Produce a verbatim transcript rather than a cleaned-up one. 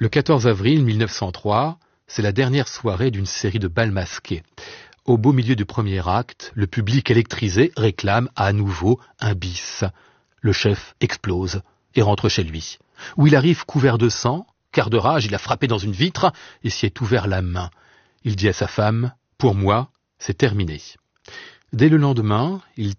Le quatorze avril mille neuf cent trois, c'est la dernière soirée d'une série de bals masqués. Au beau milieu du premier acte, le public électrisé réclame à nouveau un bis. Le chef explose et rentre chez lui, où il arrive couvert de sang, car de rage il a frappé dans une vitre et s'y est ouvert la main. Il dit à sa femme « Pour moi, c'est terminé ». Dès le lendemain, il